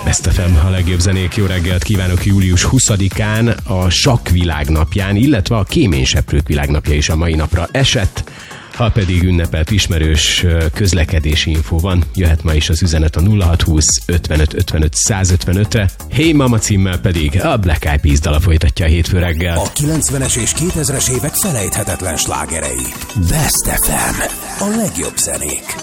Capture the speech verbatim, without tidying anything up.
Best ef em, a legjobb zenék. Jó reggelt kívánok július huszadikán, a sakk világnapján, illetve a kéményseprők világnapja is a mai napra esett. Ha pedig ünnepelt ismerős közlekedési infó van, jöhet ma is az üzenet a nulla hatszázhúsz ötvenöt ötvenöt százötvenötre. Hey Mama címmel pedig a Black Eyed Peas dala folytatja a hétfő reggel. A kilencvenes és kétezres évek felejthetetlen slágerei. Best ef em, a legjobb zenék.